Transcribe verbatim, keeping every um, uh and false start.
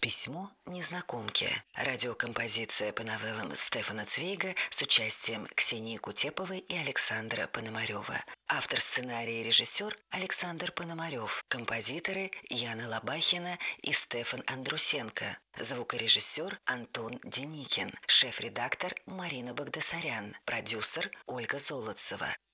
Письмо незнакомки. Радиокомпозиция по новеллам Стефана Цвейга с участием Ксении Кутеповой и Александра Пономарева. Автор сценария и режиссер Александр Пономарев. Композиторы Яна Лобахина и Стефан Андрусенко. Звукорежиссер Антон Деникин. Шеф-редактор Марина Багдасарян. Продюсер Ольга Золотцева.